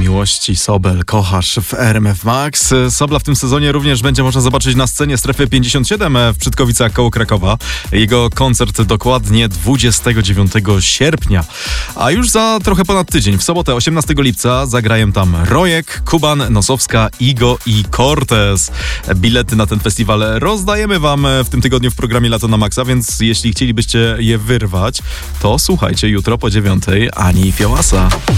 miłości Sobel kochasz w RMF Max. Sobla w tym sezonie również będzie można zobaczyć na scenie Strefy 57 w Przytkowicach koło Krakowa. Jego koncert dokładnie 29 sierpnia. A już za trochę ponad tydzień, w sobotę 18 lipca zagrają tam Rojek, Kuban, Nosowska, Igo i Cortez. Bilety na ten festiwal rozdajemy wam w tym tygodniu w programie Lato na Maxa, więc jeśli chcielibyście je wyrwać, to słuchajcie jutro po 9 Ani Fiołasa.